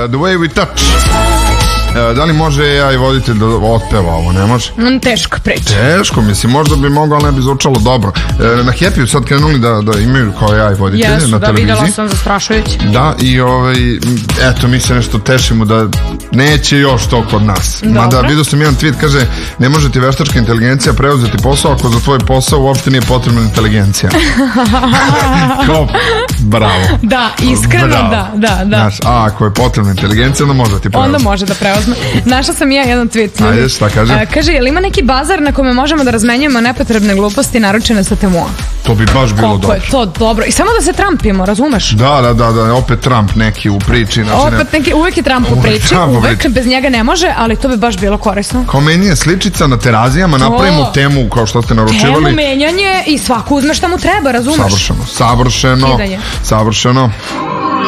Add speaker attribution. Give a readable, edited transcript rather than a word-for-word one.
Speaker 1: The Way We Touch. Da li može AI voditelj da otpeva ovo, ne može?
Speaker 2: Teško priča.
Speaker 1: Teško, mislim, možda bi mogao, ali ne bi zvučalo dobro. Na Happy su sad krenuli da imaju kao AI voditelje na televiziji.
Speaker 2: Jesu, da, videla sam, zastrašujući.
Speaker 1: Da, i eto, mi se nešto tešimo da neće još to kod nas. Mada vidio sam jedan tweet, kaže, ne može ti veštačka inteligencija preuzeti posao ako za tvoj posao uopšte nije potrebna inteligencija. Kao, bravo.
Speaker 2: Da, iskreno, da.
Speaker 1: Znaš, ako je potrebna inteligencija, onda može da ti preuzme.
Speaker 2: Onda može da preuzme. Našla sam ja jedan tweet.
Speaker 1: Ajde, šta kaže?
Speaker 2: Kaže, je li ima neki bazar na kome možemo da razmenjujemo nepotrebne gluposti naručene sa Temua?
Speaker 1: To bi baš bilo dobro.
Speaker 2: Koliko je to dobro. I samo da se Trumpimo, razumeš?
Speaker 1: Da, opet Trump neki u priči.
Speaker 2: Opet neki, uvek je Trump u priči, uvek, bez njega ne može, ali to bi baš bilo korisno.
Speaker 1: Kao meni je sličica na Terazijama, napravimo temu kao što ste naručivali.
Speaker 2: Temu menjanje i svako uzme šta mu treba, razumeš?
Speaker 1: Savršeno.